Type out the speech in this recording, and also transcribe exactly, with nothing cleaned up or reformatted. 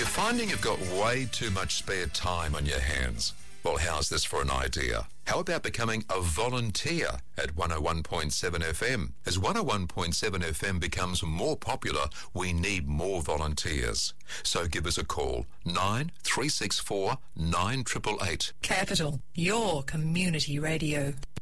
Finding you've got way too much spare time on your hands? Well, how's this for an idea? How about becoming a volunteer at one oh one point seven F M? As one oh one point seven F M becomes more popular, we need more volunteers. So give us a call, nine three six four nine eight eight eight. Capital, your community radio.